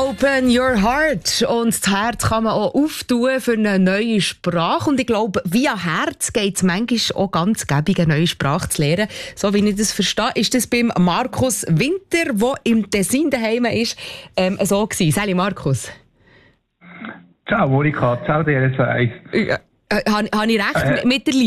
Open your heart. Und das Herz kann man auch auftun für eine neue Sprache. Und ich glaube, via Herz geht es manchmal auch ganz gäbig, eine neue Sprache zu lernen. So wie ich das verstehe, ist das beim Markus Winter, der im Tessin daheim ist, so gewesen. Salut Markus. Ciao Monika, ciao DRS1. Habe ich recht mit der Liebe?